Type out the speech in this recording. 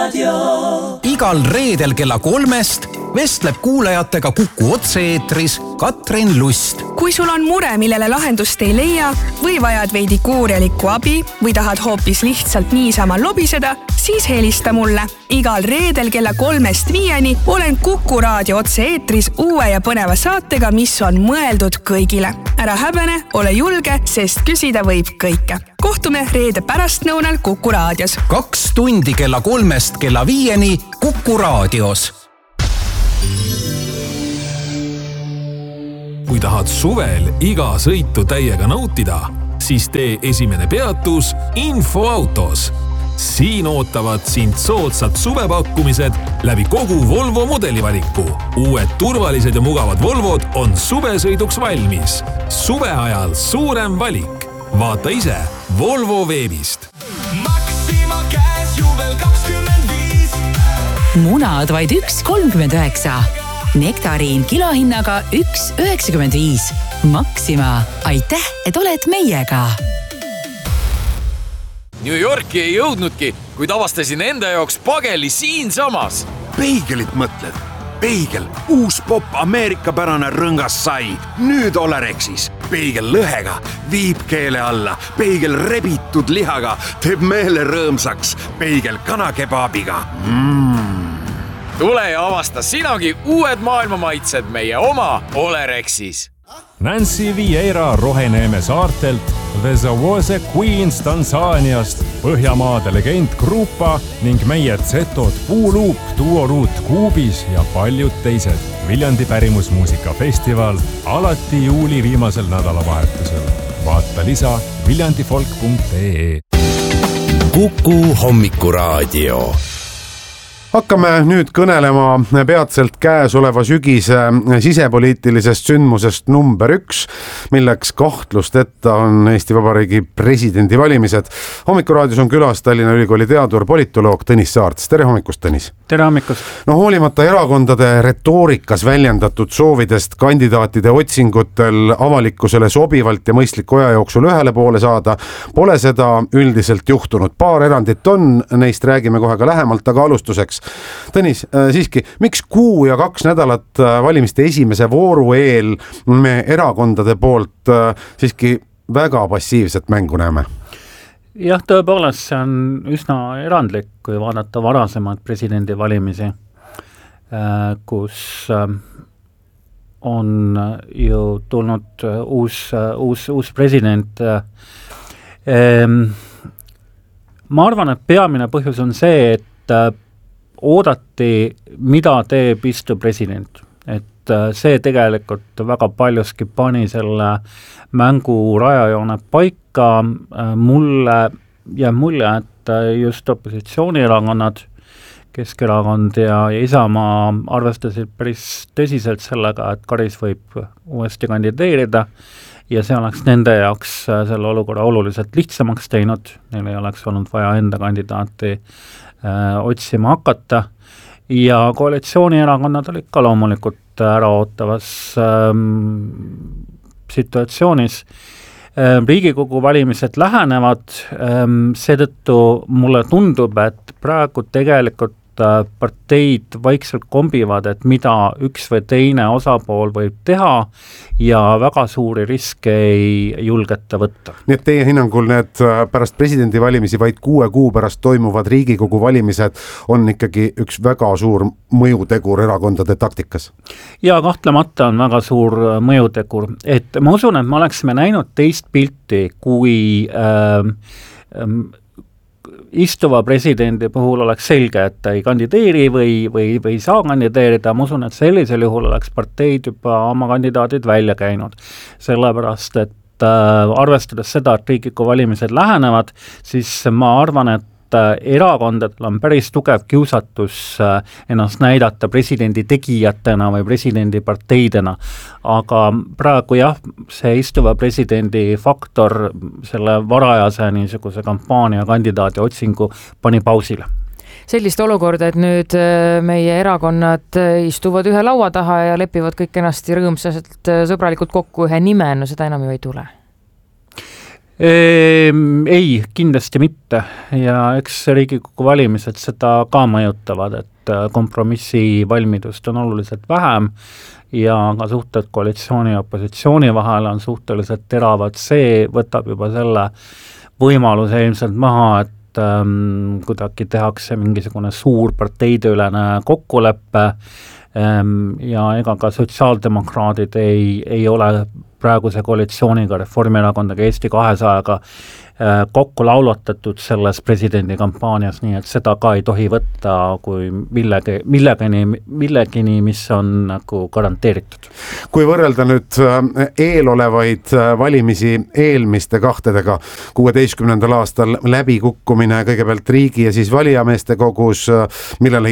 Raadio. Igal reedel kella 3 vestleb kuulajatega Kuku otse-eetris Katrin Lust. Kui sul on mure, millele lahendust ei leia või vajad veidi kuurjalikku abi või tahad hoopis lihtsalt niisama lobiseda, siis helista mulle. Igal reedel kella 3-5 olen Kuku Raadio otse-eetris uue ja põneva saatega, mis on mõeldud kõigile. Ära häbene, ole julge, sest küsida võib kõike. Kohtume reede pärastnõunal Kuku Raadios. 2 tundi kella 3 kella 5 Kuku Raadios. Kui tahad suvel iga sõitu täiega nautida, siis tee esimene peatus Infoautos. Siin ootavad sind soodsad suvepakkumised läbi kogu Volvo mudelivaliku. Uued turvalised ja mugavad Volvod on suvesõiduks valmis. Suve ajal suurem valik. Vaata ise Volvo veebist. Maxima käes juubel 25. Munad vaid 1,39. Nektariin kilohinnaga 1,95. Maxima, aitäh, et oled meiega. New Yorki ei jõudnudki, kuid avastasin enda jaoks pageli siinsamas. Peigelit mõtled? Peigel, uus pop Ameerika-pärane rõngas sai. Nüüd Olerexis. Peigel lõhega, viib keele alla. Peigel rebitud lihaga, teeb meele rõõmsaks. Peigel kanakebaabiga. Tule ja avasta sinagi uued maailmamaitsed meie oma Olerexis. Nancy Vieira Roheneeme saartelt, The Zawose Queens Tansaaniast, Põhjamaade legend Grupa ning meie Zetod Puuluup, Duoruut Kuubis ja paljud teised. Viljandi pärimusmuusikafestival alati juuli viimasel nädalavahetusel. Vaata lisa viljandifolk.ee. Kuku hommikuraadio. Hakkame nüüd kõnelema peatselt käesoleva sügise sisepoliitilisest sündmusest number 1, milleks kahtlusteta on Eesti Vabariigi presidendivalimised. Hommikuraadios on külas Tallinna Ülikooli teadur, politoloog Tõnis Saarts. Tere hommikust, Tõnis! Tere hommikust! No hoolimata erakondade retoorikas väljendatud soovidest kandidaatide otsingutel avalikkusele sobivalt ja mõistliku aja jooksul ühele poole saada, pole seda üldiselt juhtunud. Paar erandit on, neist räägime kohe ka lähemalt, aga alustuseks. Tõnis, siiski, miks 6 ja 2 nädalat valimiste esimese vooru eel me erakondade poolt siiski väga passiivset mängu näeme? Jah, tõepoolest, see on üsna erandlik, kui vaadata varasemaid presidendivalimisi, kus on ju tulnud uus president. Ma arvan, et peamine põhjus on see, et oodati, mida teeb istuv president. Et see tegelikult väga paljuski pani selle mängu rajajoone paika. Mulle jääb mulje, et just opositsioonierakonnad, Keskerakond ja Isamaa arvestasid päris tõsiselt sellega, et Karis võib uuesti kandideerida ja see oleks nende jaoks selle olukorra oluliselt lihtsamaks teinud. Neil ei oleks olnud vaja enda kandidaati otsima hakata ja koalitsioonierakonnad olid ka loomulikult äraootavas situatsioonis. Riigikogu valimised lähenevad, seetõttu mulle tundub, et praegu tegelikult parteid vaikselt kombivad, et mida üks või teine osapool võib teha ja väga suuri riske ei julgeta võtta. Nii et teie hinnangul need pärast presidendivalimisi vaid 6 kuu pärast toimuvad Riigikogu valimised on ikkagi üks väga suur mõjutegur erakondade taktikas? Ja kahtlemata on väga suur mõjutegur. Et ma usun, et me oleksime näinud teist pilti, kui istuva presidendi puhul oleks selge, et ta ei kandideeri või saa kandideerida. Ma usun, et sellisel juhul oleks parteid juba oma kandidaadid välja käinud. Sellepärast, et arvestades seda, et Riigikogu valimised lähenevad, siis ma arvan, et erakondadel on päris tugev kiusatus ennast näidata presidendi tegijatena või presidendi parteidena. Aga praegu jah, see istuva presidendi faktor selle varajase niisuguse kampaania kandidaadi otsingu pani pausile. Sellist olukorda, et nüüd meie erakonnad istuvad ühe laua taha ja lepivad kõik ennast rõõmsaselt sõbralikult kokku ühe nime, no seda enam ju ei tule. Ei, kindlasti mitte ja eks Riigikogu valimised seda ka mõjutavad, et kompromissi valmidust on oluliselt vähem ja ka suhted koalitsiooni ja opositsiooni vahel on suhteliselt teravad, see võtab juba selle võimaluse ilmselt maha, et kuidagi tehakse mingisugune suur parteideülene kokkuleppe ja ega ka sotsiaaldemokraadid ei ole praeguse koalitsiooniga, Reformierakondaga, Eesti 200-ga kokku laulatatud selles presidendi kampaanias, nii et seda ka ei tohi võtta kui millegini, mis on nagu garanteeritud. Kui võrrelda nüüd eelolevaid valimisi eelmiste kahtedega, 16. aastal läbikukkumine kõigepealt riigi ja siis valijameeste kogus, millele